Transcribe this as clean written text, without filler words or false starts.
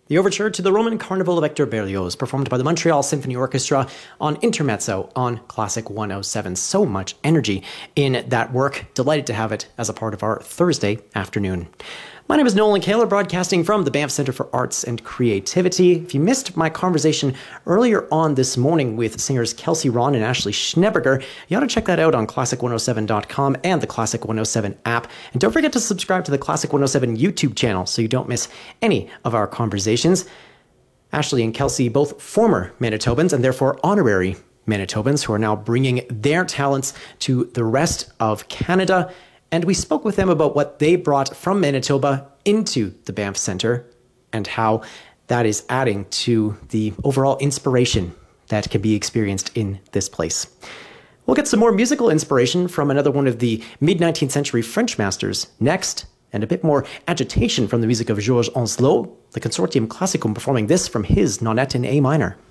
The overture to the Roman Carnival of Hector Berlioz, performed by the Montreal Symphony Orchestra on Intermezzo on Classic 107. So much energy in that work. Delighted to have it as a part of our Thursday afternoon. My name is Nolan Kaler, broadcasting from the Banff Centre for Arts and Creativity. If you missed my conversation earlier on this morning with singers Kelsey Ron and Ashley Schneberger, you ought to check that out on classic107.com and the Classic 107 app. And don't forget to subscribe to the Classic 107 YouTube channel so you don't miss any of our conversations. Ashley and Kelsey, both former Manitobans and therefore honorary Manitobans, who are now bringing their talents to the rest of Canada. And we spoke with them about what they brought from Manitoba into the Banff Centre and how that is adding to the overall inspiration that can be experienced in this place. We'll get some more musical inspiration from another one of the mid-19th century French masters next, and a bit more agitation from the music of Georges Oncelot, the Consortium Classicum performing this from his Nonette in A minor.